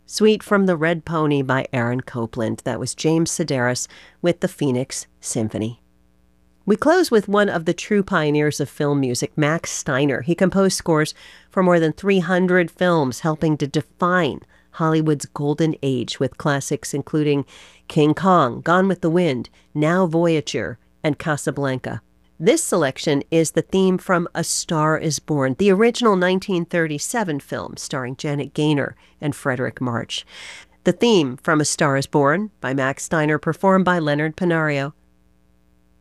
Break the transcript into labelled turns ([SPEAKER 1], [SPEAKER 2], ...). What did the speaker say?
[SPEAKER 1] Suite from the Red Pony by Aaron Copland. That was James Sedaris with the Phoenix Symphony. We close with one of the true pioneers of film music, Max Steiner. He composed scores for more than 300 films, helping to define Hollywood's golden age with classics including King Kong, Gone with the Wind, Now Voyager, and Casablanca. This selection is the theme from A Star is Born, the original 1937 film starring Janet Gaynor and Frederick March. The theme from A Star is Born by Max Steiner, performed by Leonard Panario.